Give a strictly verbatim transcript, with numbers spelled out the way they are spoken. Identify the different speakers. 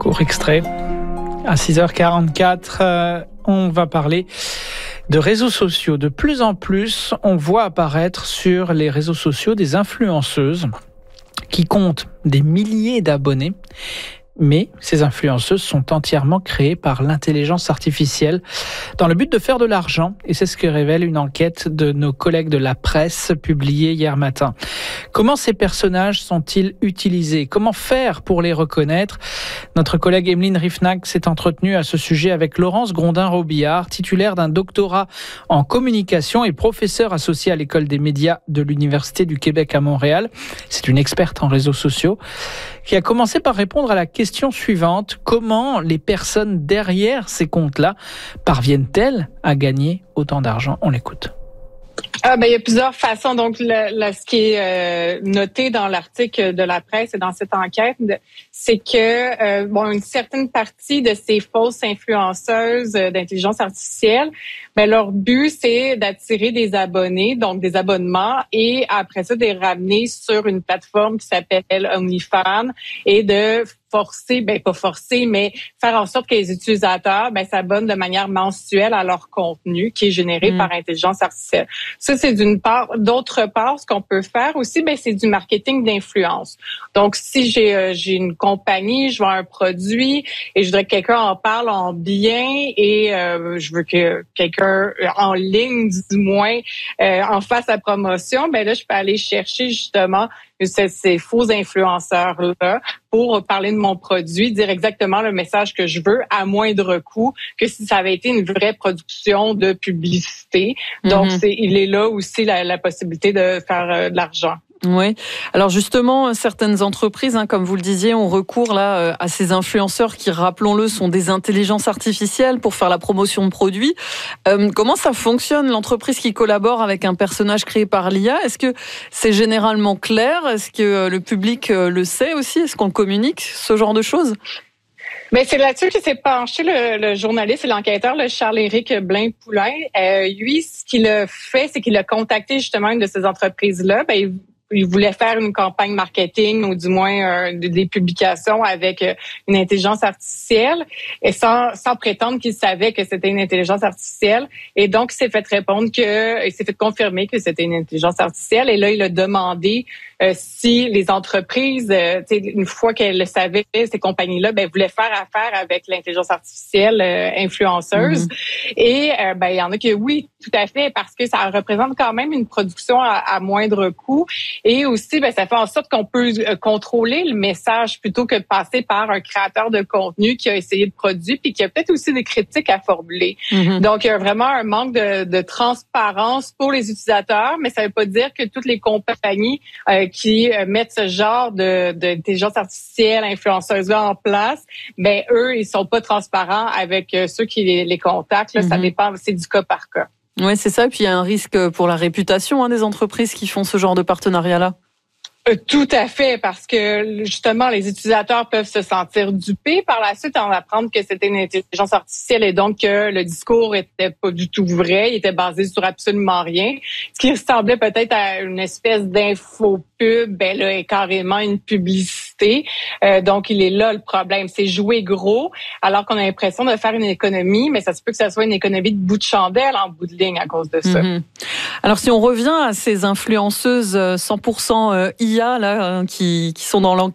Speaker 1: Court extrait. À six heures quarante-quatre, euh, on va parler de réseaux sociaux. De plus en plus, on voit apparaître sur les réseaux sociaux des influenceuses qui comptent des milliers d'abonnés. Mais ces influenceuses sont entièrement créées par l'intelligence artificielle dans le but de faire de l'argent. Et c'est ce que révèle une enquête de nos collègues de la presse publiée hier matin. Comment ces personnages sont-ils utilisés ? Comment faire pour les reconnaître ? Notre collègue Emeline Riefnag s'est entretenue à ce sujet avec Laurence Grondin-Robillard, titulaire d'un doctorat en communication et professeure associée à l'École des médias de l'Université du Québec à Montréal. C'est une experte en réseaux sociaux qui a commencé par répondre à la question suivante. Comment les personnes derrière ces comptes-là parviennent-elles à gagner autant d'argent ? On l'écoute.
Speaker 2: Ah, ben, il y a plusieurs façons. Donc, le, le, ce qui est euh, noté dans l'article de la presse et dans cette enquête, c'est que euh, bon, une certaine partie de ces fausses influenceuses d'intelligence artificielle, ben, leur but, c'est d'attirer des abonnés, donc des abonnements, et après ça, de les ramener sur une plateforme qui s'appelle OnlyFans et de forcer, ben pas forcer, mais faire en sorte que les utilisateurs ben s'abonnent de manière mensuelle à leur contenu qui est généré mmh. par intelligence artificielle. Ça, c'est d'une part. D'autre part, ce qu'on peut faire aussi, ben c'est du marketing d'influence. Donc, si j'ai euh, j'ai une compagnie, je vends un produit et je voudrais que quelqu'un en parle en bien et euh, je veux que quelqu'un en ligne, du moins, euh, en fasse la promotion, ben là, je peux aller chercher justement ces, ces faux influenceurs-là pour parler de mon produit, dire exactement le message que je veux à moindre coût que si ça avait été une vraie production de publicité. Donc, mm-hmm. c'est, il est là aussi la, la possibilité de faire euh, de l'argent.
Speaker 3: Oui. Alors justement, certaines entreprises, hein, comme vous le disiez, ont recours là à ces influenceurs qui, rappelons-le, sont des intelligences artificielles pour faire la promotion de produits. Euh, comment ça fonctionne, l'entreprise qui collabore avec un personnage créé par l'I A ? Est-ce que c'est généralement clair ? Est-ce que le public le sait aussi ? Est-ce qu'on communique ce genre de choses ?
Speaker 2: Mais c'est là-dessus que s'est penché le, le journaliste et l'enquêteur, le Charles-Éric Blain-Poulain. Euh, lui, ce qu'il a fait, c'est qu'il a contacté justement une de ces entreprises-là. Ben, il, il voulait faire une campagne marketing ou du moins euh, des publications avec euh, une intelligence artificielle et sans, sans prétendre qu'il savait que c'était une intelligence artificielle. Et donc, il s'est fait répondre que, il s'est fait confirmer que c'était une intelligence artificielle. Et là, il a demandé euh, si les entreprises, euh, une fois qu'elles le savaient, ces compagnies-là, ben, voulaient faire affaire avec l'intelligence artificielle euh, influenceuse. Mm-hmm. Et euh, ben, il y en a que oui, tout à fait, parce que ça représente quand même une production à, à moindre coût. Et aussi, ben, ça fait en sorte qu'on peut contrôler le message plutôt que de passer par un créateur de contenu qui a essayé de produire puis qui a peut-être aussi des critiques à formuler. Mm-hmm. Donc, il y a vraiment un manque de, de transparence pour les utilisateurs, mais ça ne veut pas dire que toutes les compagnies euh, qui euh, mettent ce genre de, d'intelligence artificielle influenceuse-là en place, ben eux, ils sont pas transparents avec euh, ceux qui les, les contactent. Là, mm-hmm. Ça dépend, c'est du cas par cas.
Speaker 3: Oui, c'est ça. Et puis, il y a un risque pour la réputation hein, des entreprises qui font ce genre de partenariat-là.
Speaker 2: Tout à fait, parce que justement, les utilisateurs peuvent se sentir dupés par la suite en apprendre que c'était une intelligence artificielle et donc que le discours était pas du tout vrai, il était basé sur absolument rien. Ce qui ressemblait peut-être à une espèce d'infopub, ben là, est carrément une publicité. Euh, donc, il est là le problème. C'est jouer gros, alors qu'on a l'impression de faire une économie, mais ça se peut que ça soit une économie de bout de chandelle en bout de ligne à cause de ça.
Speaker 3: Mm-hmm. Alors, si on revient à ces influenceuses cent pour cent I A là, qui, qui sont dans